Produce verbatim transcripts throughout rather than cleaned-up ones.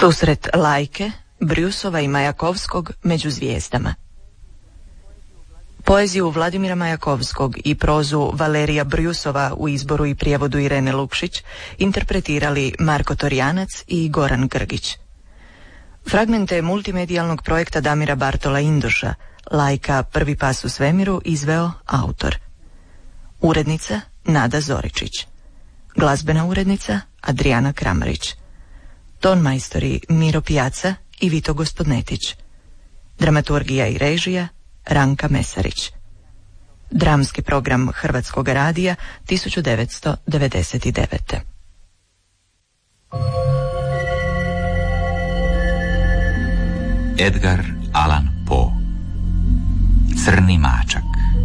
Susret Lajke, Brjusova i Majakovskog među zvijezdama. Poeziju Vladimira Majakovskog i prozu Valerija Brjusova u izboru i prijevodu Irene Lukšić interpretirali Marko Torjanac i Goran Grgić. Fragmente multimedijalnog projekta Damira Bartola Indoša, Lajka, prvi pas u svemiru, izveo autor. Urednica Nada Zoričić. Glazbena urednica Adriana Kramarić. Ton majstori Miro Pijaca i Vito Gospodnetić. Dramaturgija i režija Ranka Mesarić. Dramski program Hrvatskog radija tisuću devetsto devedeset devete. Edgar Allan Poe. Crni mačak.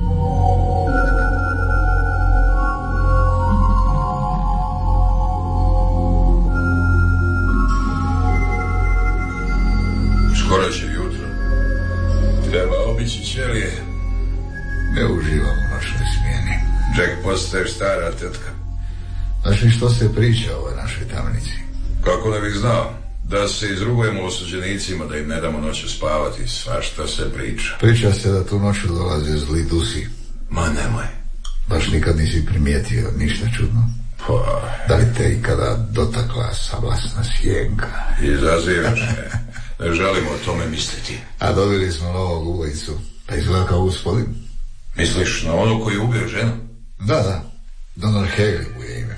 Skoro će jutro. Treba obići ćelije. Ne uživam u našoj smjeni. Jack, postaješ stara tetka. Znaš li što se priča o ovoj našoj tamnici? Kako ne bih znao? Da se izrugujemo osuđenicima, da im ne damo noću spavati. Svašta se priča. Priča se da tu noću dolaze zli dusi. Ma nemoj. Baš nikad nisi primijetio ništa čudno? Pa... Da li te ikada dotakla savlasna sjenka? Izazivaš me. Ne želimo o tome misliti. A dobili smo novog ubojicu. Pa izgleda kao gospodin. Misliš na ono koji je ubio ženu? Da, da. Donor Haley mu je ime.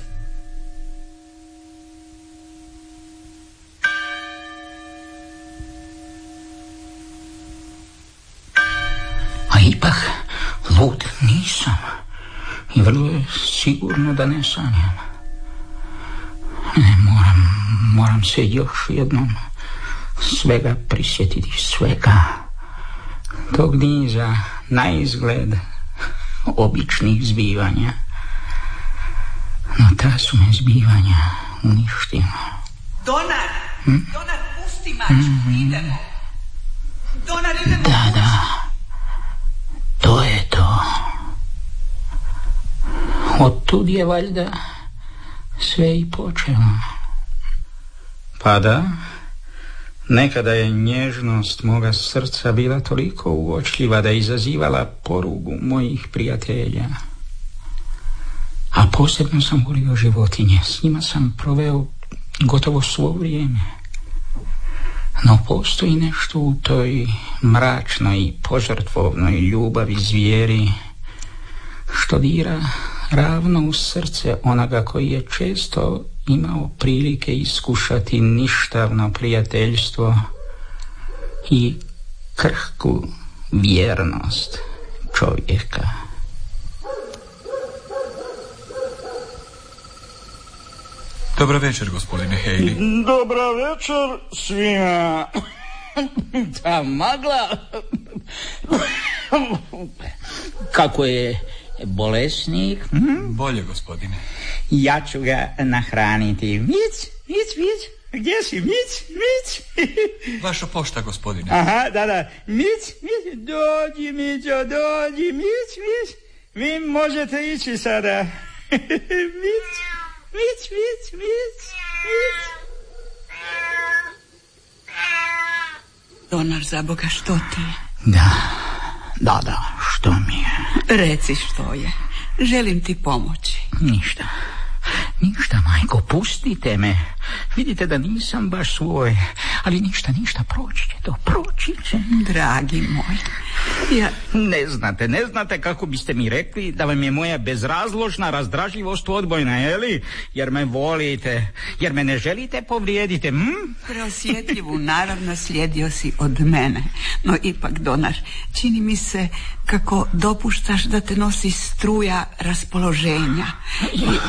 A ipak lud nisam. I vrlo je sigurno da ne sanjam. Ne, moram, moram se još jednom svega prisjetiti, svega. Tog niza na izgled običnih zbivanja. No ta su me zbivanja uništila. Donar, hm? Donar, pusti mačku, hm? Idemo. Donar, idemo. Da, da, to je to. Otud je valjda sve i počelo. Pa da, nekada je nježnost moga srca bila toliko uočljiva da je izazivala porugu mojih prijatelja. A posebno sam volio životinje, s njima sam proveo gotovo svo vrijeme. No postoji nešto u toj mračnoj i požrtvovnoj ljubavi zvijeri što dira ravno u srce onoga koji je često imao prilike iskušati ništavno prijateljstvo i krhku vjernost čovjeka. Dobra večer, gospodine Haley. Dobra večer svima. Ta magla. Kako je bolesnik? Hm? Bolje, gospodine. Ja ću ga nahraniti. Mic, mic, mic. Gdje si, mic, mic? Vaša pošta, gospodine. Aha, da, da. Mic, mic. Dođi, mićo, dođi. Mic, mic. Vi možete ići sada. Mic, mic, mic, mic, mic. Donar, za Boga, što ti je? Da, da, da, što mi je? Reci što je. Želim ti pomoći. Ništa. Ništa, majko, pustite me. Vidite da nisam baš svoj. Ali ništa, ništa, proći će to, proći će. Dragi moj, ja... Ne znate, ne znate kako biste mi rekli da vam je moja bezrazložna razdražljivost odbojna, je li? Jer me volite, jer me ne želite povrijediti, hm? Preosjetljivu narav naslijedio si od mene. No ipak, Donar, čini mi se kako dopuštaš da te nosi struja raspoloženja. I